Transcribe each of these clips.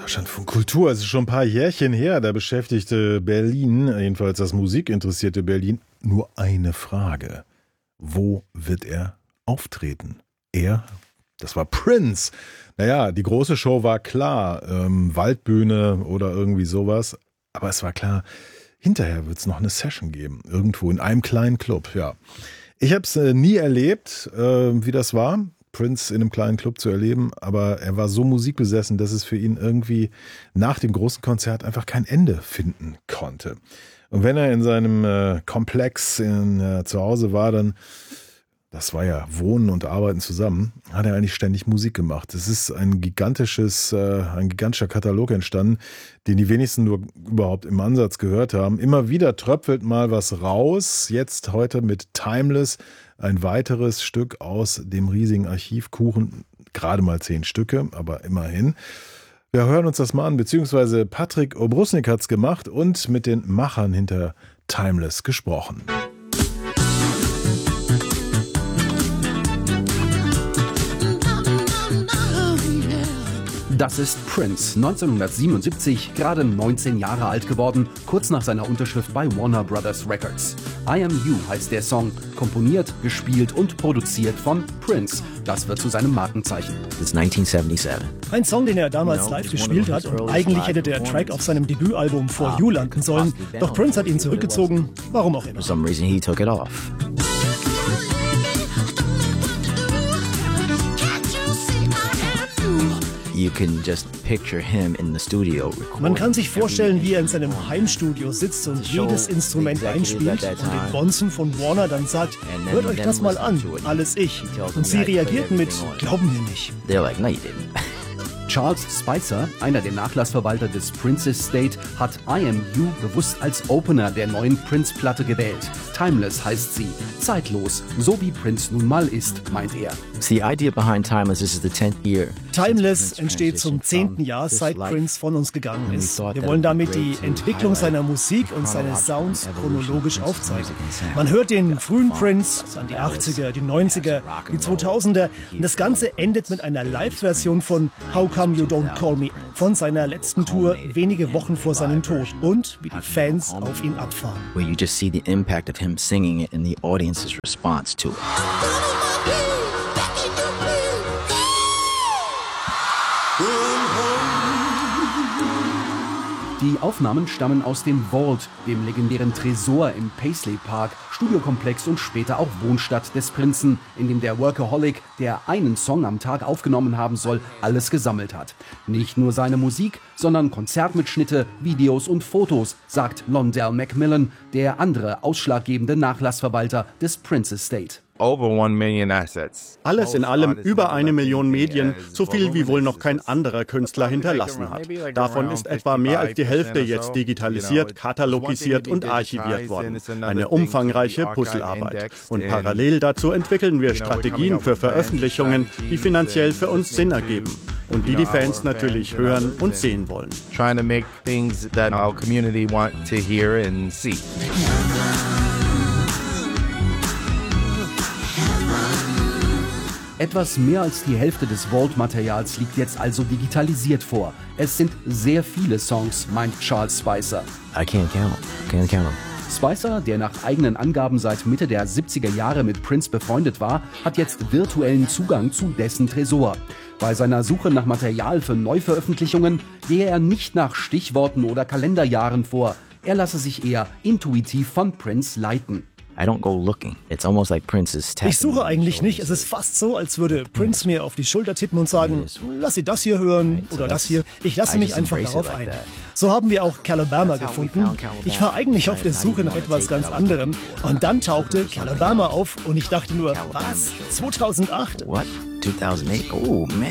Deutschlandfunk Kultur. Es ist schon ein paar Jährchen her, da beschäftigte Berlin, jedenfalls das musikinteressierte Berlin, nur eine Frage. Wo wird er auftreten? Er, das war Prince. Naja, die große Show war klar, Waldbühne oder irgendwie sowas. Aber es war klar, hinterher wird es noch eine Session geben, irgendwo in einem kleinen Club. Ja, ich habe es nie erlebt, wie das war, Prince in einem kleinen Club zu erleben, aber er war so musikbesessen, dass es für ihn irgendwie nach dem großen Konzert einfach kein Ende finden konnte. Und wenn er in seinem Komplex zu Hause war, dann, das war ja Wohnen und Arbeiten zusammen, hat er eigentlich ständig Musik gemacht. Es ist ein gigantischer Katalog entstanden, den die wenigsten nur überhaupt im Ansatz gehört haben. Immer wieder tröpfelt mal was raus, jetzt heute mit Timeless, ein weiteres Stück aus dem riesigen Archivkuchen, gerade mal 10 Stücke, aber immerhin. Wir hören uns das mal an, beziehungsweise Patrick Obrusnik hat es gemacht und mit den Machern hinter Timeless gesprochen. Das ist Prince, 1977, gerade 19 Jahre alt geworden, kurz nach seiner Unterschrift bei Warner Brothers Records. I Am You heißt der Song, komponiert, gespielt und produziert von Prince. Das wird zu seinem Markenzeichen. It's 1977. Ein Song, den er damals live gespielt hat, und eigentlich hätte der Track auf seinem Debütalbum For You landen sollen. Doch Prince hat ihn zurückgezogen, warum auch immer. For some reason he took it off. You can just picture him in the studio recording. Man kann sich vorstellen, wie er in seinem Heimstudio sitzt und jedes Instrument einspielt und den Bonzen von Warner dann sagt, hört euch das mal an, alles ich. Und sie reagierten mit, glauben wir nicht. They're like, no you didn't. Charles Spicer, einer der Nachlassverwalter des Prince Estate, hat I Am You bewusst als Opener der neuen Prince-Platte gewählt. Timeless heißt sie, zeitlos, so wie Prince nun mal ist, meint er. The idea behind Timeless, this is the 10th year. Timeless entsteht zum 10. Jahr, seit Prince von uns gegangen ist. Wir wollen damit die Entwicklung seiner Musik und seines Sounds chronologisch aufzeigen. Man hört den frühen Prince, dann die 80er, die 90er, die 2000er und das Ganze endet mit einer Live-Version von How Come You Don't Call Me von seiner letzten Tour wenige Wochen vor seinem Tod und wie die Fans auf ihn abfahren. Where you just see the impact of him singing it and the audience's response to it. Die Aufnahmen stammen aus dem Vault, dem legendären Tresor im Paisley Park, Studiokomplex und später auch Wohnstadt des Prinzen, in dem der Workaholic, der einen Song am Tag aufgenommen haben soll, alles gesammelt hat. Nicht nur seine Musik, sondern Konzertmitschnitte, Videos und Fotos, sagt Londell Macmillan, der andere ausschlaggebende Nachlassverwalter des Prince Estate. Alles in allem über 1 Million Medien, so viel wie wohl noch kein anderer Künstler hinterlassen hat. Davon ist etwa mehr als die Hälfte jetzt digitalisiert, katalogisiert und archiviert worden. Eine umfangreiche Puzzlearbeit. Und parallel dazu entwickeln wir Strategien für Veröffentlichungen, die finanziell für uns Sinn ergeben und die Fans natürlich hören und sehen wollen. Trying to make things that our community want to hear and see. Etwas mehr als die Hälfte des Vault-Materials liegt jetzt also digitalisiert vor. Es sind sehr viele Songs, meint Charles Spicer. I can't count them. Spicer, der nach eigenen Angaben seit Mitte der 70er Jahre mit Prince befreundet war, hat jetzt virtuellen Zugang zu dessen Tresor. Bei seiner Suche nach Material für Neuveröffentlichungen gehe er nicht nach Stichworten oder Kalenderjahren vor. Er lasse sich eher intuitiv von Prince leiten. I don't go looking. It's almost like Prince is tapping. Ich suche eigentlich nicht. Es ist fast so, als würde Prince mir auf die Schulter tippen und sagen, lass Sie das hier hören oder das hier. Ich lasse mich einfach darauf ein. So haben wir auch Calabama gefunden. Ich war eigentlich auf der Suche nach etwas ganz anderem und dann tauchte Calabama auf und ich dachte nur, was? 2008? What? 2008? Oh, man.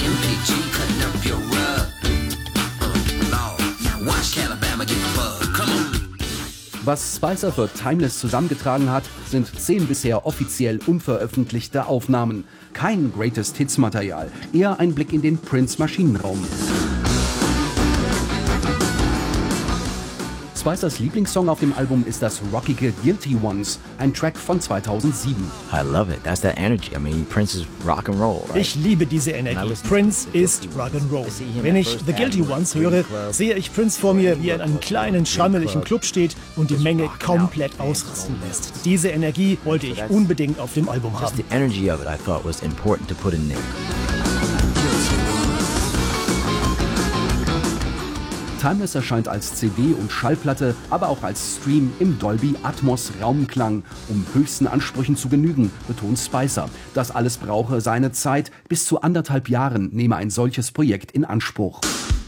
Was Spicer für Timeless zusammengetragen hat, sind 10 bisher offiziell unveröffentlichte Aufnahmen. Kein Greatest Hits Material, eher ein Blick in den Prince Maschinenraum. Spicers Lieblingssong auf dem Album ist das rockige Guilty Ones, ein Track von 2007. I love it. That's that energy. I mean, Prince is rock and roll, right? Ich liebe diese Energie. Prince ist Rock'n'Roll. Wenn ich The Guilty Ones höre, sehe ich Prince vor mir, wie er in einem kleinen, schrammeligen Club steht und die Menge komplett ausrasten lässt. Diese Energie wollte ich unbedingt auf dem Album haben. The energy of it, I thought, was important to put in there. Timeless erscheint als CD und Schallplatte, aber auch als Stream im Dolby Atmos Raumklang, um höchsten Ansprüchen zu genügen, betont Spicer. Das alles brauche seine Zeit, bis zu 1,5 Jahren nehme ein solches Projekt in Anspruch.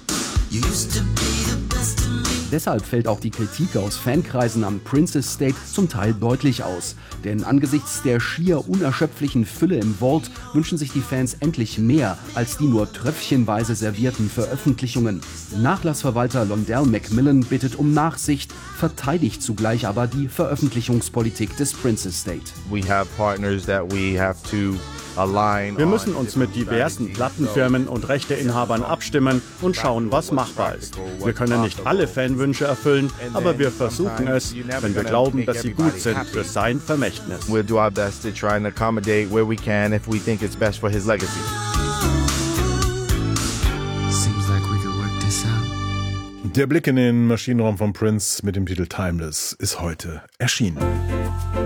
Deshalb fällt auch die Kritik aus Fankreisen am Prince's Estate zum Teil deutlich aus. Denn angesichts der schier unerschöpflichen Fülle im Vault wünschen sich die Fans endlich mehr als die nur tröpfchenweise servierten Veröffentlichungen. Nachlassverwalter Londell Macmillan bittet um Nachsicht, verteidigt zugleich aber die Veröffentlichungspolitik des Prince's Estate. Wir müssen uns mit diversen Plattenfirmen und Rechteinhabern abstimmen und schauen, was machbar ist. Wir können nicht alle Fanwünsche erfüllen, aber wir versuchen es, wenn wir glauben, dass sie gut sind für sein Vermächtnis. We'll do our best to try and accommodate where we can if we think it's best for his legacy. Der Blick in den Maschinenraum von Prince mit dem Titel Timeless ist heute erschienen.